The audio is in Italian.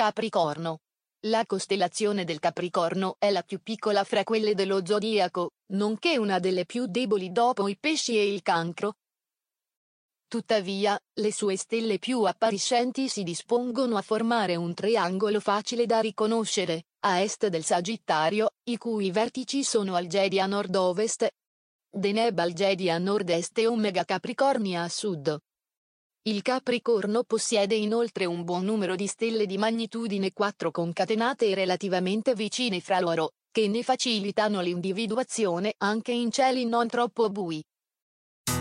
Capricorno. La costellazione del Capricorno è la più piccola fra quelle dello zodiaco, nonché una delle più deboli dopo i Pesci e il Cancro. Tuttavia, le sue stelle più appariscenti si dispongono a formare un triangolo facile da riconoscere, a est del Sagittario, i cui vertici sono Algedi a nord-ovest, Deneb Algedi a nord-est e Omega Capricorni a sud. Il Capricorno possiede inoltre un buon numero di stelle di magnitudine 4 concatenate e relativamente vicine fra loro, che ne facilitano l'individuazione anche in cieli non troppo bui.